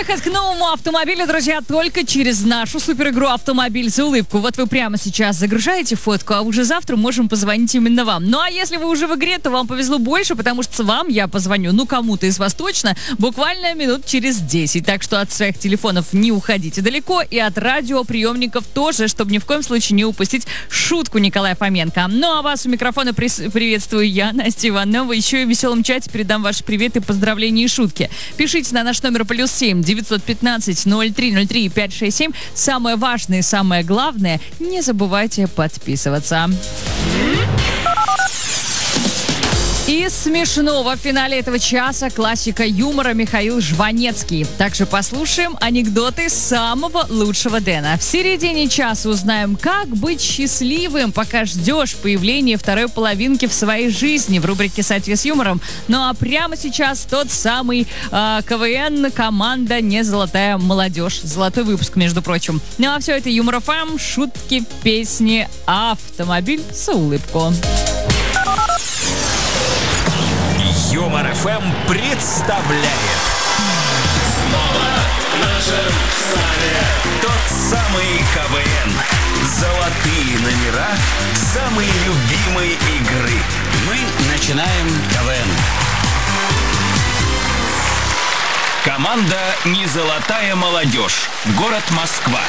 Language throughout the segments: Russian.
Выход к новому автомобилю, друзья, только через нашу суперигру «Автомобиль за улыбку». Вот вы прямо сейчас загружаете фотку, а уже завтра можем позвонить именно вам. Ну а если вы уже в игре, то вам повезло больше, потому что вам я позвоню, ну кому-то из вас точно, буквально минут через 10. Так что от своих телефонов не уходите далеко и от радиоприемников тоже, чтобы ни в коем случае не упустить шутку Николая Фоменко. Ну а вас у микрофона приветствую я, Настя Иванова. Еще и в веселом чате передам ваши приветы, поздравления и шутки. Пишите на наш номер +7 915 0303 567. Самое важное и самое главное, не забывайте подписываться. Из смешного в финале этого часа классика юмора Михаил Жванецкий. Также послушаем анекдоты самого лучшего Дэна. В середине часа узнаем, как быть счастливым, пока ждешь появления второй половинки в своей жизни в рубрике «Сатья с юмором». Ну а прямо сейчас тот самый КВН команда «Не золотая молодежь». Золотой выпуск, между прочим. Ну а все это Юмор ФМ, шутки, песни, автомобиль за улыбку. Юмор ФМ представляет. Снова в нашем стане Тот самый КВН. Золотые номера самой любимой игры. Мы начинаем КВН. Команда «Не золотая молодежь». Город Москва.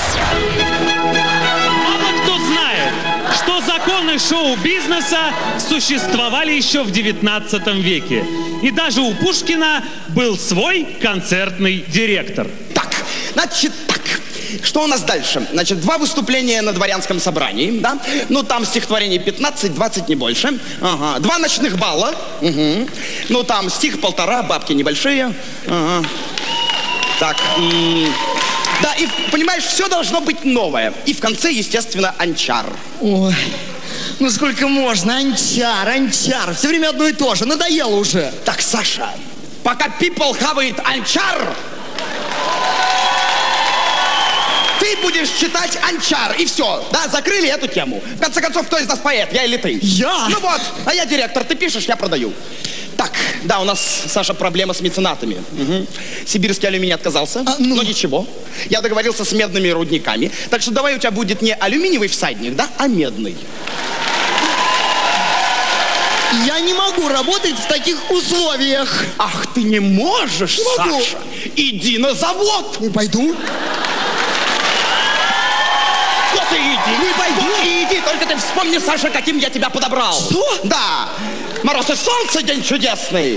Мало кто знает, что законы шоу-бизнеса существовали еще в 19 веке. И даже у Пушкина был свой концертный директор. Так, значит так. Что у нас дальше? Значит, 2 выступления на дворянском собрании, да? Ну, там стихотворений 15-20, не больше. Ага. 2 ночных балла. Угу. Ну, там стих 1,5, бабки небольшие. Ага. Так. Да, и, понимаешь, все должно быть новое. И в конце, естественно, анчар. Ой, ну сколько можно? Анчар. Все время одно и то же. Надоело уже. Так, Саша, пока people хавает анчар, ты будешь читать анчар, и все. Да, закрыли эту тему. В конце концов, кто из нас поэт, я или ты? Я? Ну вот, а я директор, ты пишешь, я продаю. Так, да, у нас, Саша, проблема с меценатами. Угу. Сибирский алюминий отказался, но ничего. Я договорился с медными рудниками. Так что давай у тебя будет не алюминиевый всадник, да, а медный. Я не могу работать в таких условиях. Ах, ты не можешь, Не могу. Саша? Иди на завод. Не пойду. Вот и иди. Не пойду. Вот и иди, только ты вспомни, Саша, каким я тебя подобрал. Что? Да. Мороз и солнце, день чудесный.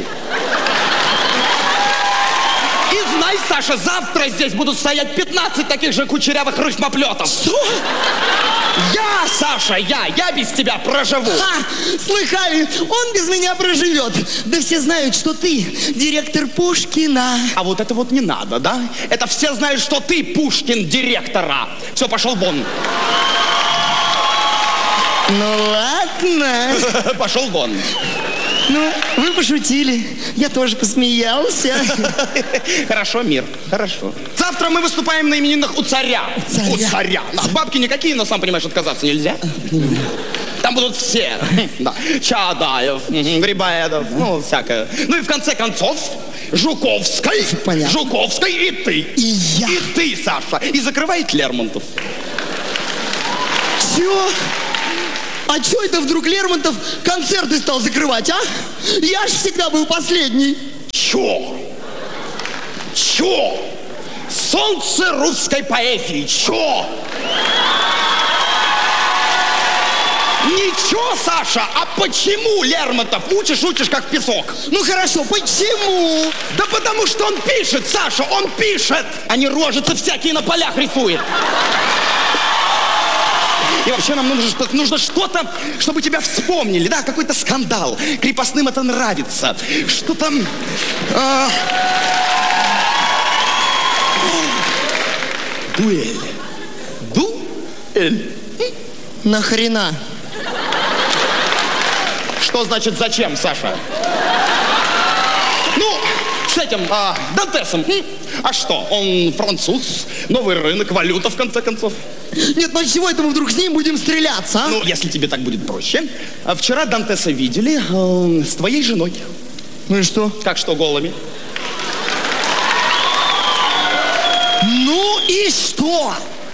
И знай, Саша, завтра здесь будут стоять 15 таких же кучерявых рыхмоплетов. Что? Я, Саша, я без тебя проживу. Слыхали, он без меня проживет. Да все знают, что ты директор Пушкина. А вот это вот не надо, да? Это все знают, что ты Пушкин директора. Все, пошел вон. Ну ладно. Пошел вон. Ну, вы пошутили. Я тоже посмеялся. Хорошо, мир, хорошо. Завтра мы выступаем на именинах у царя. У царя. Да, бабки никакие, но, сам понимаешь, отказаться нельзя. Там будут все. Да. Чадаев, Грибоедов, ну, всякое. Ну и в конце концов, Жуковской. Понятно. Жуковской и ты. И я. И ты, Саша. И закрывает Лермонтов. Чё? А чё это вдруг Лермонтов концерты стал закрывать, а? Я ж всегда был последний. Чё? Чё? Солнце русской поэзии. Чё? Ничего, Саша, а почему Лермонтов? Учишь, как песок. Ну хорошо, почему? Да потому что он пишет, Саша, он пишет, а не рожицы всякие на полях рисует. И вообще нам нужно что-то, чтобы тебя вспомнили, да, какой-то скандал. Крепостным это нравится. Что там... Дуэль. Дуэль. Нахрена? Что значит зачем, Саша? Ну, с этим Дантесом. А что, он француз, новый рынок, валюта, в конце концов. Нет, ну чего это мы вдруг с ним будем стреляться, а? Ну, если тебе так будет проще. Вчера Дантеса видели с твоей женой. Ну и что? Как что, голыми? Что?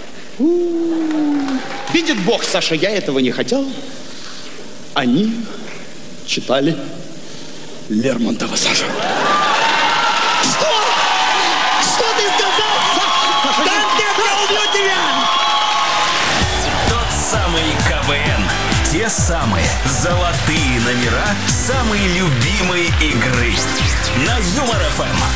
Видит Бог, Саша, я этого не хотел. Они читали Лермонтова, Саша. Что? Что ты сказал? Конкретно убью тебя! Тот самый КВН. Те самые золотые номера самой любимой игры. На Юмор ФМ.